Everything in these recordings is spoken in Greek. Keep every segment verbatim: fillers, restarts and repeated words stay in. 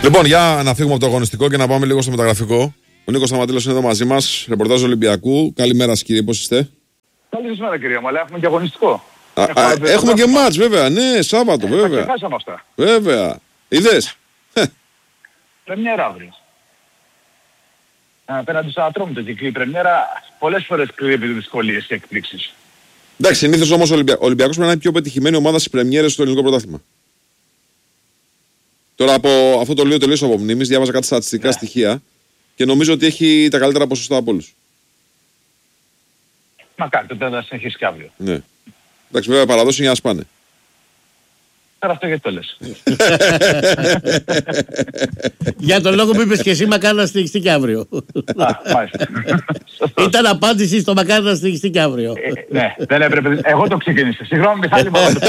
Λοιπόν, για να φύγουμε από το αγωνιστικό και να πάμε λίγο στο μεταγραφικό. Ο Νίκος Σταματήλος είναι εδώ μαζί μας, ρεπορτάζ Ολυμπιακού. Καλημέρα σας κύριε, πώς είστε? Καλησπέρα κυρία Μαλά, έχουμε και αγωνιστικό. Α, α, έχουμε και μάτς βέβαια, ναι, Σάββατο βέβαια. Τα ξεχάσαμε αυτά. Βέβαια. Είδες? Πρεμιέρα αύριο. Απέναντι στο Ατρόμητο και η πρεμιέρα πολλές φορές κρύβει δυσκολίες και εκπλήξεις. Εντάξει, συνήθως όμως ο Ολυμπια... Ολυμπιακός πρέπει να είναι η πιο πετυχημένη ομάδα στις πρεμιέρες στο ελληνικό πρωτάθλημα. Τώρα από αυτό το λέω τελείως από μνήμης, διάβαζα κάτι στατιστικά yeah. στοιχεία και νομίζω ότι έχει τα καλύτερα ποσοστά από όλους. Μακάρι, τότε θα συνεχίσει και αύριο. Ναι. Εντάξει, βέβαια παραδόσεις για να σπάνε. Τώρα αυτό γιατί το λες. Για τον λόγο που είπες και εσύ, μακάρι να συνεχιστεί και αύριο. Ήταν απάντηση στο μακάρι να συνεχιστεί και αύριο. Ναι, δεν έπρεπε. Εγώ το ξεκίνησα. Συγγνώμη, Μιχάλη, μόνο το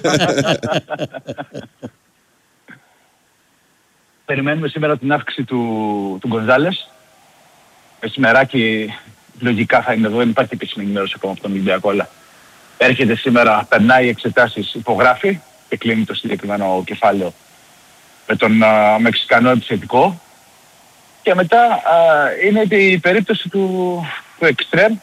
περιμένουμε σήμερα την αύξηση του, του Γκονζάλες. Μεσημεράκι λογικά θα είναι εδώ, δεν υπάρχει επίσημη ενημέρωση ακόμα από τον Ολυμπιακό, αλλά έρχεται σήμερα, περνάει εξετάσεις, υπογράφει και κλείνει το συγκεκριμένο κεφάλαιο με τον α, Μεξικανό επιθετικό. Και μετά α, είναι η περίπτωση του, του Εκστρέμ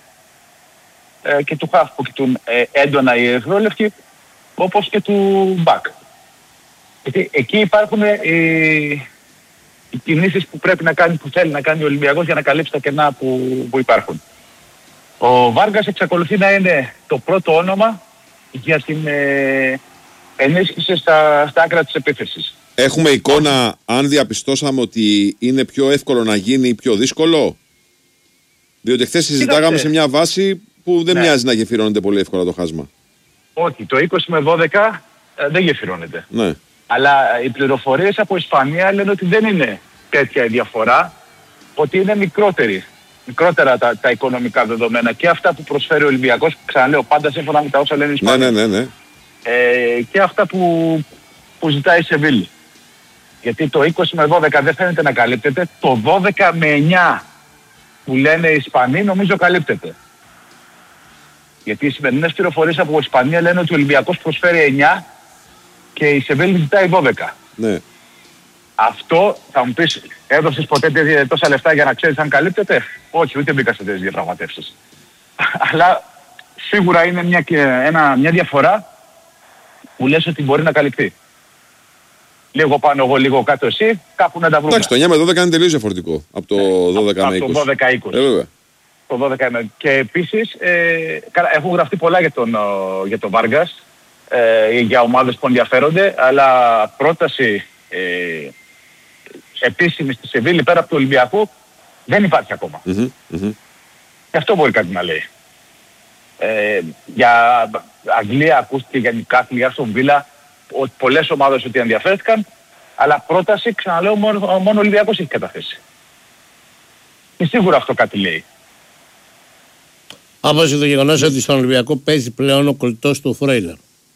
ε, και του Χαφ που κοιτούν ε, έντονα οι Ευρωλευκοί, όπως και του Μπακ. Γιατί εκεί υπάρχουν ε, οι, οι κινήσεις που πρέπει να κάνει, που θέλει να κάνει ο Ολυμπιακός για να καλύψει τα κενά που, που υπάρχουν. Ο Βάργας εξακολουθεί να είναι το πρώτο όνομα για την ε, ενίσχυση στα, στα άκρα της επίθεσης. Έχουμε εικόνα αν διαπιστώσαμε ότι είναι πιο εύκολο να γίνει ή πιο δύσκολο? Διότι χθες συζητάγαμε σε μια βάση που δεν ναι. μοιάζει να γεφυρώνεται πολύ εύκολα το χάσμα. Όχι, το είκοσι με δώδεκα ε, δεν γεφυρώνεται. Ναι. Αλλά οι πληροφορίες από Ισπανία λένε ότι δεν είναι τέτοια η διαφορά, ότι είναι μικρότερη. Μικρότερα τα, τα οικονομικά δεδομένα και αυτά που προσφέρει ο Ολυμπιακός, ξαναλέω πάντα σύμφωνα με τα όσα λένε οι Ισπανοί. Ναι, ναι, ναι, ναι. Ε, και αυτά που, που ζητάει η Σεβίλη. Γιατί το είκοσι με δώδεκα δεν φαίνεται να καλύπτεται, το δώδεκα με εννιά που λένε οι Ισπανοί νομίζω καλύπτεται. Γιατί οι σημερινές πληροφορίες από Ισπανία λένε ότι ο Ολυμπιακός προσφέρει εννιά και η Σεβίλη ζητάει δώδεκα. Ναι. Αυτό θα μου πεις, έδωσες ποτέ τόσα λεφτά για να ξέρεις αν καλύπτεται? Όχι, ούτε μπήκα σε τέτοιες διαπραγματεύσεις. Αλλά σίγουρα είναι μια, ένα, μια διαφορά που λες ότι μπορεί να καλυφθεί. Λίγο πάνω εγώ, λίγο κάτω εσύ, κάπου να τα βρούμε. Εντάξει, το εννιά με δώδεκα είναι τελείως διαφορετικό από το δώδεκα με είκοσι. Από το δώδεκα είκοσι. Ε, βέβαια. Το δώδεκα με... Και επίσης ε, έχουν γραφτεί πολλά για τον, για τον Βάργας, ε, για ομάδες που ενδιαφέρονται, αλλά πρόταση ε, επίσημη στη Σεβίλη πέρα από του Ολυμπιακού δεν υπάρχει ακόμα. Mm-hmm, mm-hmm. Και αυτό μπορεί κάτι να λέει. Ε, για Αγγλία ακούστηκε, για Νικάθλι, για Άστον Βίλα, πολλές ομάδες ότι ενδιαφέρθηκαν, αλλά πρόταση, ξαναλέω, μόνο, μόνο ο Ολυμπιακός έχει καταθέσει. Και σίγουρα αυτό κάτι λέει. Όπως το γεγονός ότι στον Ολυμπιακό παίζει πλέον ο κολλητός του Φρέιλερ.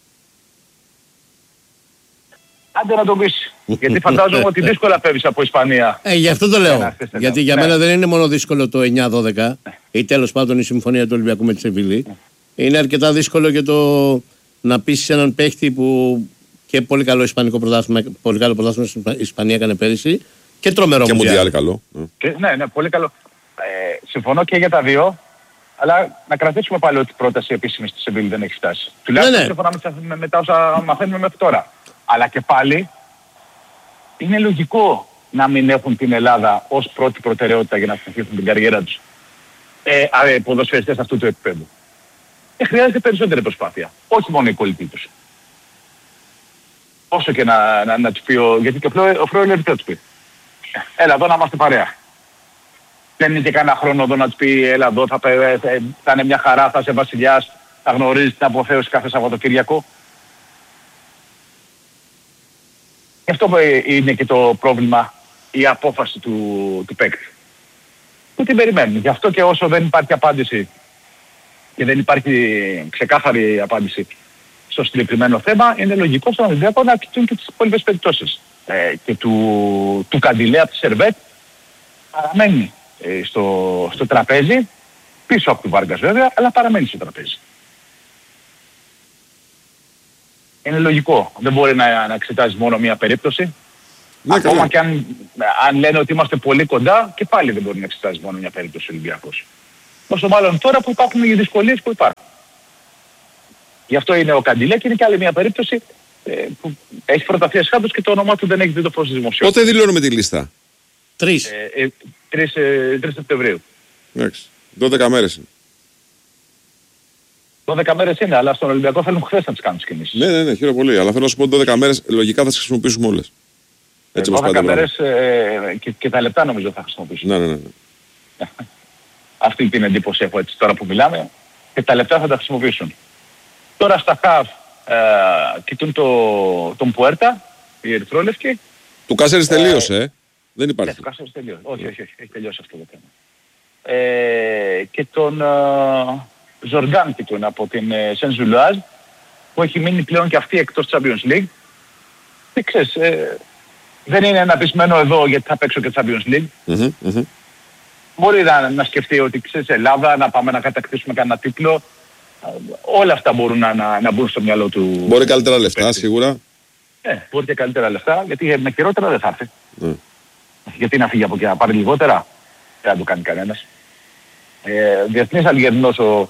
Άντε να το πεις. Γιατί φαντάζομαι ότι δύσκολα φεύγεις από Ισπανία. Ε, γι' αυτό το λέω. Ένα, Γιατί για ναι. μένα δεν είναι μόνο δύσκολο το εννιά δώδεκα ναι. ή τέλος πάντων η συμφωνία του Ολυμπιακού με τη Σεβίλη. Ναι. Είναι αρκετά δύσκολο και το να πείσεις έναν παίχτη που και πολύ καλό ισπανικό πρωτάθλημα, πολύ καλό πρωτάθλημα στην Ισπανία έκανε πέρυσι και τρομερό και μουντιάλ καλό. Και, ναι, ναι, πολύ καλό. Ε, συμφωνώ και για τα δύο. Αλλά να κρατήσουμε πάλι ότι η πρόταση επίσημη στη Σεβίλη δεν έχει φτάσει. Τουλάχιστον ναι, σύμφωνα ναι. με, με τα όσα μαθαίνουμε μέχρι τώρα. Αλλά και πάλι είναι λογικό να μην έχουν την Ελλάδα ως πρώτη προτεραιότητα για να συνεχίσουν την καριέρα τους ε, ε, ποδοσφαιριστές αυτού του επίπεδου. Και χρειάζεται περισσότερη προσπάθεια. Όχι μόνο η κολλητή τους. Όσο και να, να, να τους πει ο... Γιατί και ο Φρόιλερ τι θα τους πει. Έλα εδώ να είμαστε παρέα. Δεν είναι και κανένα χρόνο εδώ να τους πει έλα εδώ θα, θα, θα είναι μια χαρά, θα είσαι βασιλιάς, θα γνωρίζεις την αποθέωση κάθε Σαββατοκύριακο. Γι' αυτό είναι και το πρόβλημα, η απόφαση του, του παίκτη. Που την περιμένουν. Γι' αυτό και όσο δεν υπάρχει απάντηση και δεν υπάρχει ξεκάθαρη απάντηση στο συγκεκριμένο θέμα, είναι λογικό στον Ολυμπιακό να κοιτούν και τις υπόλοιπες περιπτώσεις. Ε, και του, του Καντιλέα από τη Σερβέτ παραμένει ε, στο, στο τραπέζι, πίσω από του Βάργας βέβαια, αλλά παραμένει στο τραπέζι. Είναι λογικό. Δεν μπορεί να, να εξετάζει μόνο μία περίπτωση. Ναι, ακόμα καλά. και αν, αν λένε ότι είμαστε πολύ κοντά, και πάλι δεν μπορεί να εξετάζει μόνο μια περίπτωση Ολυμπιακός. Όσο μάλλον τώρα που υπάρχουν οι δυσκολίες που υπάρχουν. Γι' αυτό είναι ο Καντιλέ και είναι και άλλη μια περίπτωση ε, που έχει προταθεί εσχάτως και το όνομά του δεν έχει δει το φως της δημοσιότητας. Πότε δηλώνουμε τη λίστα? Τρεις. Ε, ε, τρεις, ε, τρεις Σεπτεμβρίου. Εντάξει. δώδεκα μέρες είναι. δώδεκα μέρες είναι, αλλά στον Ολυμπιακό θέλουν χθες να τις κάνουν τις κινήσεις. Ναι, ναι, ναι, χαίρομαι πολύ. Αλλά θέλω να σου πω ότι δώδεκα μέρες λογικά θα τις χρησιμοποιήσουμε όλες. Έτσι όπως δώδεκα πάντα. μέρες ε, και, και τα λεπτά νομίζω θα χρησιμοποιήσουν. Ναι, ναι, ναι. Αυτή την εντύπωση έχω έτσι τώρα που μιλάμε, και τα λεπτά θα τα χρησιμοποιήσουν. Τώρα στα χαφ ε, κοιτούν το, τον Πουέρτα, η Ερυθρόλευκη. Του Κάσερης τελείωσε, ε. Δεν υπάρχει. Ναι, του Κάσερης τελείωσε. Όχι, όχι, όχι, έχει τελειώσει αυτό το θέμα. Ε, και τον ε, Ζοργάν κοιτούν από την ε, Σεν Ζουλουάζ, που έχει μείνει πλέον και αυτή εκτός Champions League. Και ξέρεις, ε, δεν είναι ένα πεισμένο εδώ γιατί θα παίξω και Champions League. Mm-hmm, mm-hmm. Μπορεί να, να σκεφτεί ότι ξέρεις Ελλάδα, να πάμε να κατακτήσουμε κανένα τίτλο. Όλα αυτά μπορούν να, να, να μπουν στο μυαλό του. Μπορεί καλύτερα λεφτά, σίγουρα. Ναι, μπορεί και καλύτερα λεφτά, γιατί με χειρότερα δεν θα έρθει. Mm. Γιατί να φύγει από εκεί να πάρει λιγότερα, δεν θα το κάνει κανένας. Ε, διεθνής αλληγερινός ο,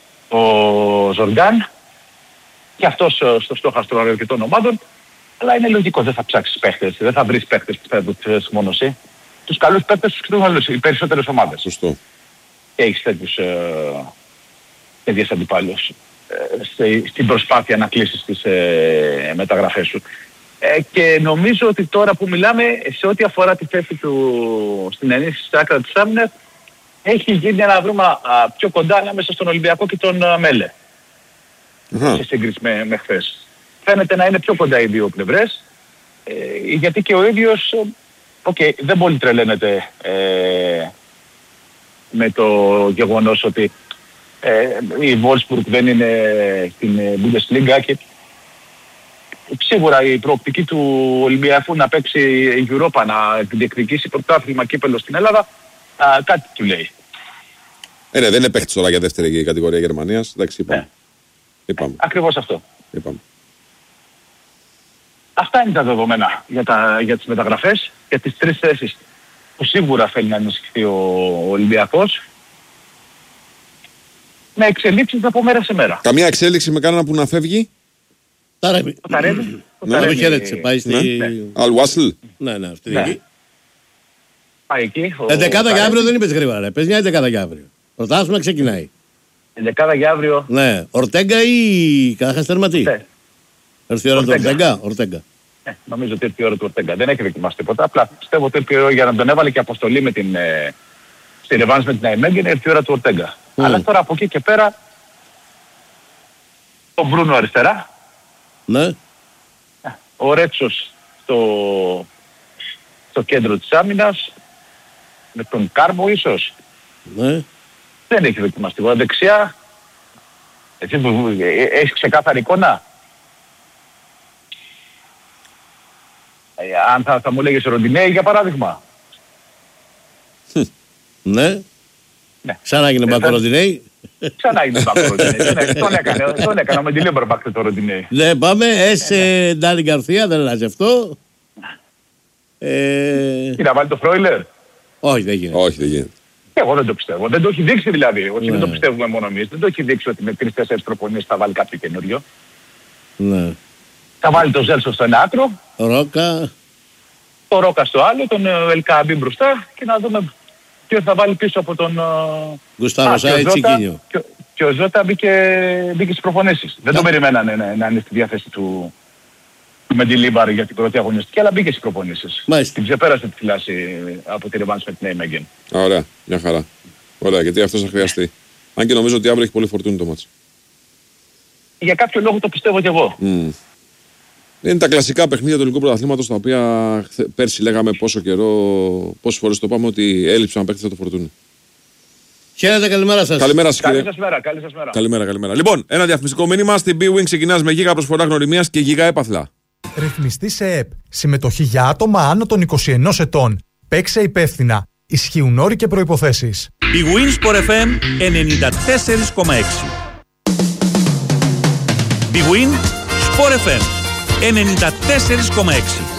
ο Ζοργκάν, και αυτός στο στόχαστρο αρκετών ομάδων, αλλά είναι λογικό, δεν θα ψάξεις παίχτες, δεν θα βρεις παίχτες που θα τους μόνο εσύ. Τους καλούς παίχτες τους κοιτούν όλες οι περισσότερες ομάδες. Σωστό. Και έχεις τέτοιους ε, τέτοιες αντιπάλους ε, στη, στην προσπάθεια να κλείσεις τις ε, μεταγραφές σου. Ε, και νομίζω ότι τώρα που μιλάμε, σε ό,τι αφορά τη θέση του στην ενίσχυση της άκρα της άμυνας, έχει γίνει ένα βρήμα πιο κοντά ανάμεσα στον Ολυμπιακό και τον α, Μέλε. Uh-huh. Σε σύγκριση με, με χθες. Φαίνεται να είναι πιο κοντά οι δύο πλευρές, ε, γιατί και ο ίδιος, okay, δεν πολύ τρελαίνεται ε, με το γεγονός ότι ε, η Wolfsburg δεν είναι στην Bundesliga και σίγουρα η προοπτική του Ολυμπιακού να παίξει η Europa, να διεκδικήσει πρωτάθλημα κύπελλο στην Ελλάδα, α, κάτι του λέει. Ε, ναι, δεν είναι παίχτης τώρα για δεύτερη κατηγορία Γερμανίας. Εντάξει, είπαμε. Ναι. είπαμε. Ακριβώς αυτό. είπαμε. Αυτά είναι τα δεδομένα για, τα, για τις μεταγραφές, για τις τρεις θέσεις που σίγουρα θέλει να ενισχυθεί ο, ο Ολυμπιακός, με εξελίξεις από μέρα σε μέρα. Καμία εξέλιξη με κανένα που να φεύγει? Ταρέμι. Το Ταρέμι. Να το χαιρέτησε, πάει στη... Αλ Ουάσλ. Ναι, ναι, στη Ναι. δική. Πάει εκεί. ο Εντεκάδα για Ταρέμι. αύριο δεν είπες γρήγορα, ρε. Πες μια εντεκάδα για αύριο. Πρωτάθλημα ξεκινάει. Εντεκάδα για αύριο. Ναι, Ορτέγκα ή Κάχας τερματί. Ναι. Έρθει η ώρα του Ορτέγκα. Ορτέγκα. Ορτέγκα. Ε, νομίζω ότι ήρθε η ώρα του Ορτέγκα. Δεν έχει δοκιμάσει τίποτα. Απλά πιστεύω ότι ήρθε η ώρα για να τον έβαλε και αποστολή με την, ε, στη ρεβάνς με την Αϊμέγγεν, ήρθε η ώρα του Ορτέγκα. Mm. Αλλά τώρα από εκεί και πέρα τον Μπρούνο αριστερά, Ναι. ο Ρέτσος στο, στο κέντρο της άμυνας, με τον Κάρμο ίσως. Ναι. Δεν έχει δοκιμάσει τίποτα. Δεξιά, εσύ που ε, ε, έχεις ξεκάθαρη εικόνα. Ε, αν θα, θα μου λέγεις Ροντινέη για παράδειγμα. Ναι. Ναι. Ξανά έγινε Ε, Μπακο θα- Ροντινέη. Ξανά είναι μπακ ο Ροντινέη. Τον- Τον έκανε, τον έκανα με τη Λίμπερμπακ το Ροντινέη. Δεν πάμε, έσε Ντάνι Γκαρθία, δεν αλλάζει αυτό. Ε, Τι να βάλει το Φρόιλερ. όχι, δεν γίνεται. Όχι, δεν γίνεται. Εγώ δεν το πιστεύω. Δεν το έχει δείξει δηλαδή. Όχι, Ναι. δεν το πιστεύουμε μόνο εμείς. Δεν το έχει δείξει ότι με τρεις-τέσσερις προπονήσεις θα βάλει κάποιο καινούριο. Ναι. Θα βάλει το Ζέλσο στο ένα άκρο, Ρόκα. το Ρόκα στο άλλο, τον ε, Ελκαμπή μπροστά και να δούμε ποιο θα βάλει πίσω από τον... ε, Γκουστάβο Α, και ο Σάι Ζώτα- Τσικίνιο. και ο- Και ο Ζώτα μπήκε, μπήκε στις προπονήσεις. Δεν Ναι. το περιμένανε να, να είναι στη διάθεση του, του Μεντιλίμπαρ για την πρώτη αγωνιστική, αλλά μπήκε στις προπονήσεις. Μάλιστα. Την ξεπέρασε τη φυλάση από τη ρεβάνς με την Νέιμεγγεν. Α, ωραία, μια χαρά. Ωραία, γιατί αυτό θα χρειαστεί. Αν και νομίζω ότι αύριο έχει πολύ φορτούνι το μάτς. Για κάποιο λόγο το πιστεύω κι εγώ. Mm. Είναι τα κλασικά παιχνίδια του ελληνικού πρωταθλήματος, τα οποία χθε- πέρσι λέγαμε πόσο καιρό, πόσες φορές το πάμε ότι έλειψε να παίξει το φορτούνι. Χαίρετε, καλημέρα σας. Καλημέρα σας, Καλή κύριε. σας μέρα, καλή σας μέρα. Καλημέρα, καλημέρα. Λοιπόν, ένα διαφημιστικό μήνυμα. Στην Bwin ξεκινάς με γίγα προσφορά γνωριμίας και γίγα έπαθλα. Ρυθμιστή σε ΕΠ. Συμμετοχή για άτομα άνω των είκοσι ενός ετών. Παίξε υπεύθυνα. Ισχύουν όροι και προϋποθέσεις. Η Winsport εφ εμ ενενήντα τέσσερα κόμμα έξι. Η Win Sport εφ εμ ενενήντα τέσσερα κόμμα έξι.